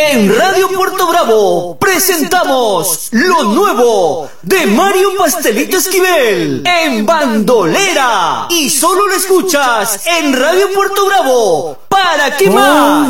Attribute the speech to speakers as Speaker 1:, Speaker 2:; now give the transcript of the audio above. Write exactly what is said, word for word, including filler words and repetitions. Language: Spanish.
Speaker 1: En Radio Puerto Bravo presentamos lo nuevo de Mario Pastelito Esquivel en Bandolera. Y solo lo escuchas en Radio Puerto Bravo. ¿Para qué más?